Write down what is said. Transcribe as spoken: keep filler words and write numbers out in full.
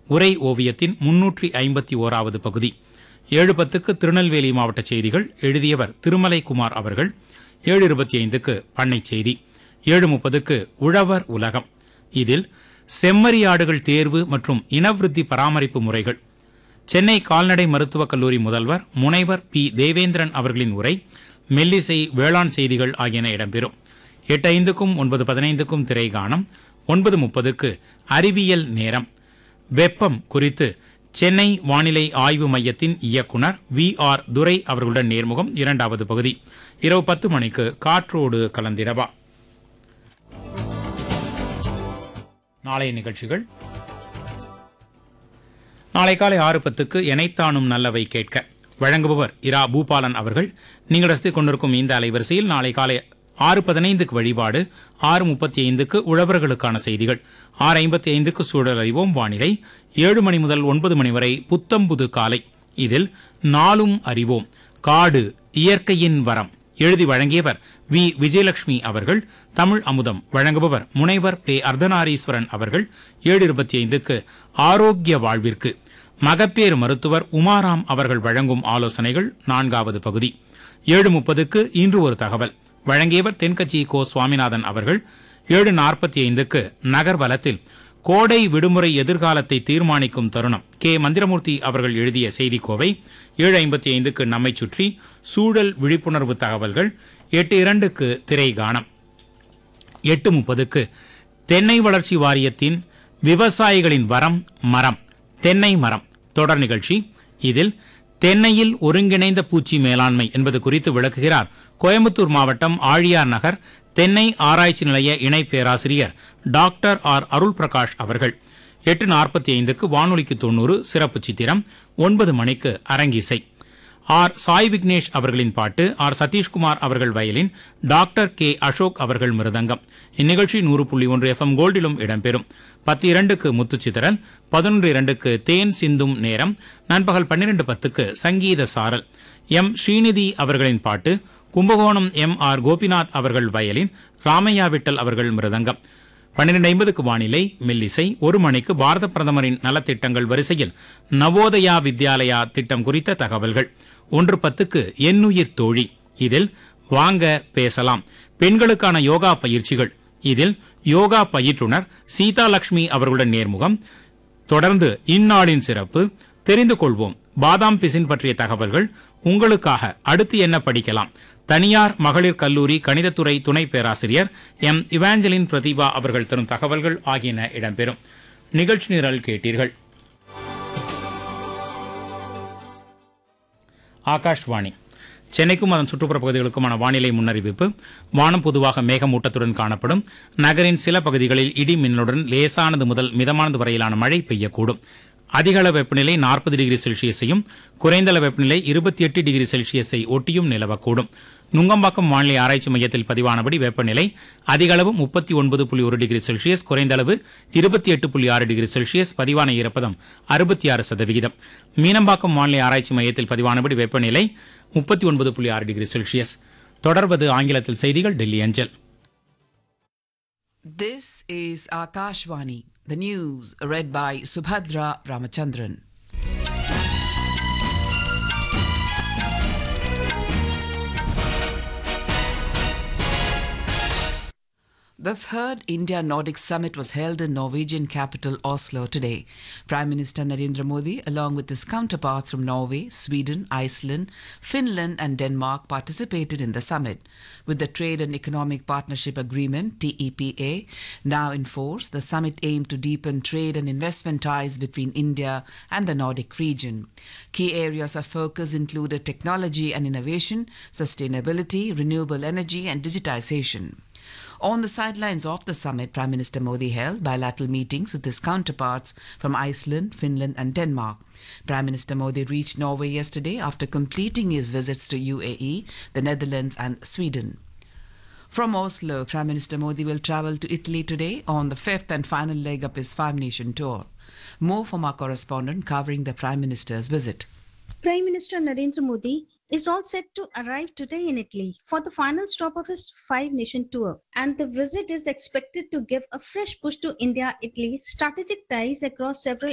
உரை ஓவியத்தின் முன்னூற்றி ஐம்பத்தி ஓராவது பகுதி. ஏழு பத்துக்கு திருநெல்வேலி மாவட்ட செய்திகள், எழுதியவர் திருமலை குமார் அவர்கள். ஏழு இருபத்தி ஐந்துக்கு பண்ணை செய்தி. ஏழு முப்பதுக்கு உழவர் உலகம். இதில் செம்மறியாடுகள் தேர்வு மற்றும் இனவிருத்தி பராமரிப்பு முறைகள், சென்னை கால்நடை மருத்துவக் கல்லூரி முதல்வர் முனைவர் பி தேவேந்திரன் அவர்களின் உரை, மெல்லிசை, வேளாண் செய்திகள் ஆகியன இடம்பெறும். எட்டு ஐந்துக்கும் ஒன்பது பதினைந்துக்கும் திரைகானம். ஒன்பது முப்பதுக்கு அறிவியல் நேரம். வெப்பம் குறித்து சென்னை வானிலை ஆய்வு மையத்தின் இயக்குநர் வி ஆர் துரை அவர்களுடன் நேர்முகம், இரண்டாவது பகுதி. இரவு பத்து மணிக்கு காற்றோடு கலந்திடவா. நாளைய நிகழ்ச்சிகள்: நாளை காலை ஆறு பத்துக்கு எனைத்தானும் நல்லவை கேட்க, வழங்குபவர் இரா பூபாலன் அவர்கள். நீங்கள் ரசித்துக் கொண்டிருக்கும் இந்த அலைவரிசையில் நாளை காலை ஆறு பதினைந்துக்கு வழிபாடு, ஆறு முப்பத்தி ஐந்துக்கு உழவர்களுக்கான செய்திகள், ஆறு ஐம்பத்தி ஐந்துக்கு சூழல் அறிவோம் வானிலை, ஏழு மணி முதல் ஒன்பது மணி வரை புத்தம்புது காலை. இதில் நாளும் அறிவோம், காடு இயற்கையின் வரம், எழுதி வழங்கியவர் வி விஜயலட்சுமி அவர்கள். தமிழ் அமுதம் வழங்குபவர் முனைவர் பே அர்த்தநாரீஸ்வரன் அவர்கள். ஏழு இருபத்தி ஐந்துக்கு ஆரோக்கிய வாழ்விற்கு மகப்பேறு மருத்துவர் உமாராம் அவர்கள் வழங்கும் ஆலோசனைகள், நான்காவது பகுதி. ஏழு முப்பதுக்கு இன்று ஒரு தகவல், வழங்கியவர் தென்கட்சி கோ சுவாமிநாதன் அவர்கள். ஏழு நாற்பத்தி ஐந்துக்கு நகர்வலத்தில் கோடை விடுமுறை எதிர்காலத்தை தீர்மானிக்கும் தருணம், கே மந்திரமூர்த்தி அவர்கள் எழுதிய செய்திக்கோவை. ஏழு ஐம்பத்தி ஐந்துக்கு நம்மை சுற்றி சூழல் விழிப்புணர்வு தகவல்கள். எட்டு இரண்டுக்கு திரைகானம். எட்டு முப்பதுக்கு தென்னை வளர்ச்சி வாரியத்தின் விவசாயிகளின் வரம் மரம், தென்னை மரம் தொடர் நிகழ்ச்சி. இதில் தென்னையில் ஒருங்கிணைந்த பூச்சி மேலாண்மை என்பது குறித்து விளக்குகிறார் கோயம்புத்தூர் மாவட்டம் ஆழியார் நகர் தென்னை ஆராய்ச்சி நிலைய இணை பேராசிரியர் டாக்டர் ஆர் அருள் பிரகாஷ் அவர்கள். எட்டு நாற்பத்தி ஐந்துக்கு வானொலிக்கு தொண்ணூறு சிறப்பு சித்திரம். ஒன்பது மணிக்கு அரங்கிசை. ஆர் சாய் விக்னேஷ் அவர்களின் பாட்டு, ஆர் சதீஷ்குமார் அவர்கள் வயலின், டாக்டர் கே அசோக் அவர்கள் மிருதங்கம். இந்நிகழ்ச்சி நூறு புள்ளி ஒன்று எஃப் எம் கோல்டிலும் இடம்பெறும். பத்து இரண்டுக்கு முத்துச்சித்திரல், பதினொன்று இரண்டுக்கு தேன் சிந்தும் நேரம், நண்பகல் பன்னிரண்டு பத்துக்கு சங்கீத சாரல். எம் ஸ்ரீநிதி அவர்களின் பாட்டு, கும்பகோணம் எம் ஆர் கோபிநாத் அவர்கள் வயலின், ராமையா விட்டல் அவர்கள் மிருதங்கம். பன்னிரண்டு ஐம்பதுக்கு வானிலை, மெல்லிசை. ஒரு மணிக்கு பாரத பிரதமரின் நலத்திட்டங்கள் வரிசையில் நவோதயா வித்யாலயா திட்டம் குறித்த தகவல்கள். ஒன்று பத்துக்கு எண்ணுயிர் தோழி. இதில் வாங்க பேசலாம், பெண்களுக்கான யோகா பயிற்சிகள். இதில் யோகா பயிற்றுனர் சீதா லட்சுமி அவர்களுடன் நேர்முகம். தொடர்ந்து இந்நாளின் சிறப்பு, தெரிந்து கொள்வோம், பாதாம் பிசின் பற்றிய தகவல்கள். உங்களுக்காக அடுத்து என்ன படிக்கலாம், தனியார் மகளிர் கல்லூரி கணிதத்துறை துணை பேராசிரியர் எம் இவாஞ்சலின் பிரதிபா அவர்கள் தரும் தகவல்கள் ஆகியன இடம்பெறும். நிகழ்ச்சி நிரல் கேட்டீர்கள். ஆகாஷ்வாணி சென்னைக்கும் அதன் சுற்றுப்புற பகுதிகளுக்குமான வானிலை முன்னறிவிப்பு. வானம் பொதுவாக மேகமூட்டத்துடன் காணப்படும். நகரின் சில பகுதிகளில் இடி மின்னலுடன் லேசானது முதல் மிதமானது வரையிலான மழை பெய்யக்கூடும். அதிகள வெப்பநிலை நாற்பது டிகிரி செல்சியஸையும் குறைந்தள வெப்பநிலை இருபத்தி எட்டு டிகிரி செல்சியஸை ஒட்டியும் நிலவக்கூடும். நுங்கம்பாக்கம் வானிலை ஆராய்ச்சி மையத்தில் பதிவானபடி வெப்பநிலை அதிகளவு முப்பத்தி ஒன்பது புள்ளி ஒரு டிகிரி செல்சியஸ், குறைந்தளவு இருபத்தி எட்டு புள்ளி ஆறு டிகிரி செல்சியஸ், பதிவான ஈரப்பதம் அறுபத்தி ஆறு சதவிகிதம். மீனம்பாக்கம் வானிலை ஆராய்ச்சி மையத்தில் பதிவானபடி வெப்பநிலை முப்பத்தி ஒன்பது புள்ளி ஆறு டிகிரி செல்சியஸ். தொடர்வது ஆங்கிலத்தில் செய்திகள், டெல்லி அஞ்சல். This is Akashvani, the news read by Subhadra Ramachandran. The third India-Nordic Summit was held in Norwegian capital Oslo today. Prime Minister Narendra Modi, along with his counterparts from Norway, Sweden, Iceland, Finland and Denmark, participated in the summit. With the Trade and Economic Partnership Agreement, T E P A, now in force, the summit aimed to deepen trade and investment ties between India and the Nordic region. Key areas of focus included technology and innovation, sustainability, renewable energy and digitization. On the sidelines of the summit, Prime Minister Modi held bilateral meetings with his counterparts from Iceland, Finland and Denmark. Prime Minister Modi reached Norway yesterday after completing his visits to U A E, the Netherlands and Sweden. From Oslo, Prime Minister Modi will travel to Italy today on the fifth and final leg of his five-nation tour. More from our correspondent covering the Prime Minister's visit. Prime Minister Narendra Modi is all set to arrive today in Italy for the final stop of his five-nation tour, and the visit is expected to give a fresh push to India-Italy strategic ties across several